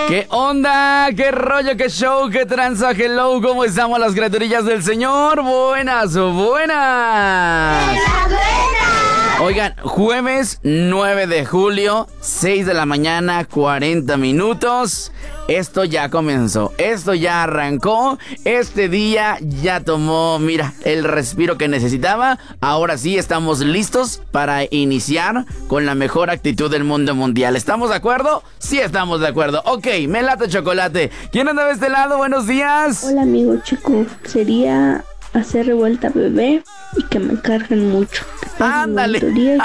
¿Qué onda? ¿Qué rollo? ¿Qué show? ¿Qué tranza? Hello, ¿cómo estamos las criaturillas del Señor? Buenas. Oigan, jueves 9 de julio, 6 de la mañana, 40 minutos. Esto ya comenzó, esto ya arrancó, este día ya tomó, mira, el respiro que necesitaba. Ahora sí estamos listos para iniciar con la mejor actitud del mundo mundial. ¿Estamos de acuerdo? Sí, estamos de acuerdo. Ok, me late chocolate. ¿Quién anda de este lado? Buenos días. Hola, amigo chico. Sería hacer revuelta bebé y que me carguen mucho. Ándale.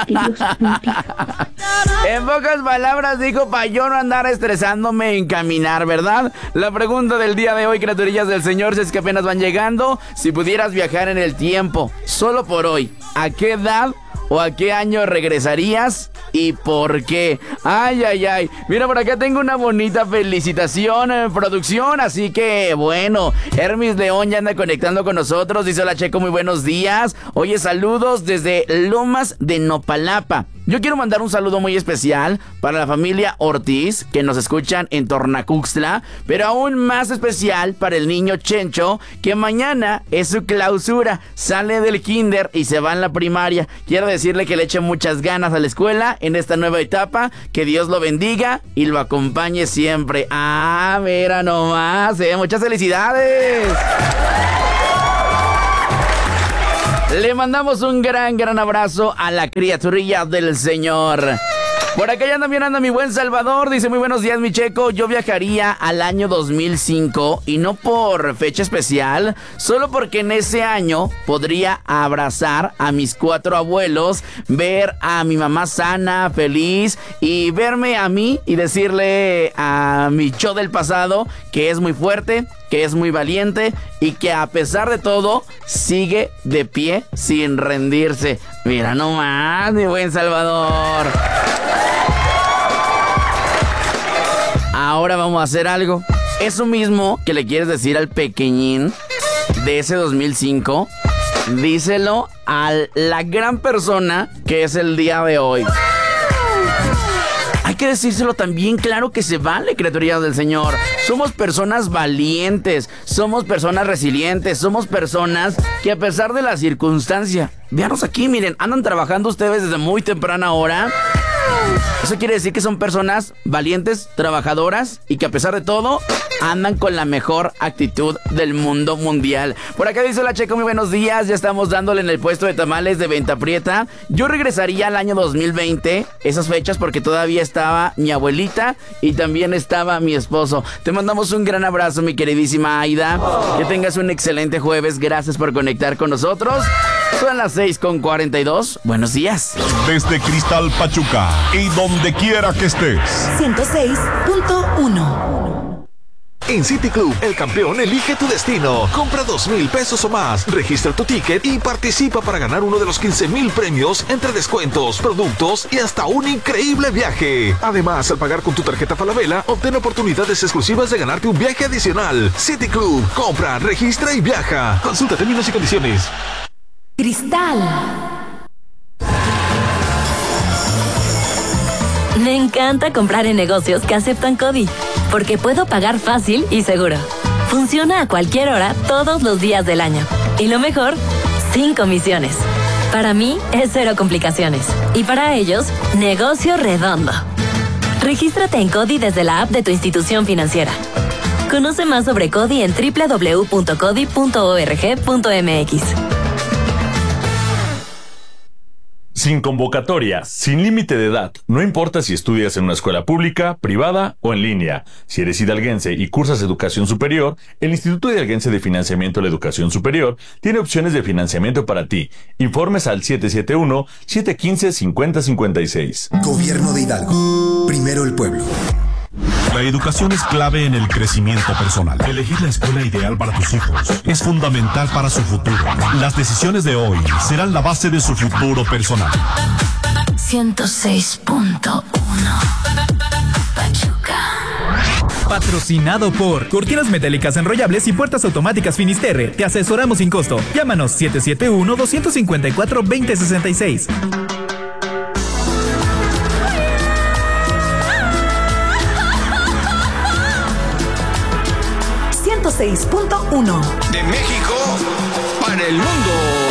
En pocas palabras dijo para yo no andar estresándome en caminar, ¿verdad? La pregunta del día de hoy, criaturillas del Señor, si es que apenas van llegando, si pudieras viajar en el tiempo, solo por hoy, ¿a qué edad o a qué año regresarías y por qué? Ay. Mira, por acá tengo una bonita felicitación en producción, así que bueno, Hermis León ya anda conectando con nosotros. Dice: hola Checo, muy buenos días. Oye, saludos desde Lomas de Nopalapa. Yo quiero mandar un saludo muy especial para la familia Ortiz, que nos escuchan en Tornacuxtla, pero aún más especial para el niño Chencho, que mañana es su clausura, sale del kinder y se va en la primaria. Quiero decirle que le eche muchas ganas a la escuela en esta nueva etapa, que Dios lo bendiga y lo acompañe siempre. Ah, mira nomás, muchas felicidades. Le mandamos un gran abrazo a la criaturilla del Señor. Por acá ya también anda mi buen Salvador. Dice: muy buenos días, mi Checo. Yo viajaría al año 2005 y no por fecha especial, solo porque en ese año podría abrazar a mis 4 abuelos, ver a mi mamá sana, feliz, y verme a mí y decirle a mi yo del pasado que es muy fuerte, que es muy valiente y que a pesar de todo sigue de pie sin rendirse. Mira nomás, mi buen Salvador. Ahora vamos a hacer algo. Eso mismo que le quieres decir al pequeñín de ese 2005, díselo a la gran persona que es el día de hoy. Hay que decírselo también, claro que se vale, criaturillas del Señor. Somos personas valientes, somos personas resilientes, somos personas que a pesar de la circunstancia, véanos aquí, miren, andan trabajando ustedes desde muy temprana hora. Eso quiere decir que son personas valientes, trabajadoras y que a pesar de todo andan con la mejor actitud del mundo mundial. Por acá dice la Checo: muy buenos días, ya estamos dándole en el puesto de tamales de Venta Prieta. Yo regresaría al año 2020, esas fechas, porque todavía estaba mi abuelita y también estaba mi esposo. Te mandamos un gran abrazo, mi queridísima Aida. Que tengas un excelente jueves, gracias por conectar con nosotros. Son las 6:42. Buenos días. Desde Cristal Pachuca y donde quiera que estés. 106.1. En City Club, el campeón elige tu destino. Compra 2,000 pesos o más, registra tu ticket y participa para ganar uno de los 15,000 premios entre descuentos, productos y hasta un increíble viaje. Además, al pagar con tu tarjeta Falabella, obtén oportunidades exclusivas de ganarte un viaje adicional. City Club, compra, registra y viaja. Consulta términos y condiciones. Cristal. Me encanta comprar en negocios que aceptan CODI, porque puedo pagar fácil y seguro. Funciona a cualquier hora, todos los días del año. Y lo mejor, sin comisiones. Para mí, es 0 complicaciones. Y para ellos, negocio redondo. Regístrate en CODI desde la app de tu institución financiera. Conoce más sobre CODI en www.codi.org.mx. Sin convocatoria, sin límite de edad, no importa si estudias en una escuela pública, privada o en línea. Si eres hidalguense y cursas educación superior, el Instituto Hidalguense de Financiamiento de la Educación Superior tiene opciones de financiamiento para ti. Informes al 771-715-5056. Gobierno de Hidalgo. Primero el pueblo. La educación es clave en el crecimiento personal. Elegir la escuela ideal para tus hijos es fundamental para su futuro. Las decisiones de hoy serán la base de su futuro personal. 106.1 Pachuca. Patrocinado por Cortinas Metálicas Enrollables y Puertas Automáticas Finisterre. Te asesoramos sin costo. Llámanos 771-254-2066. 106.1. De México para el mundo.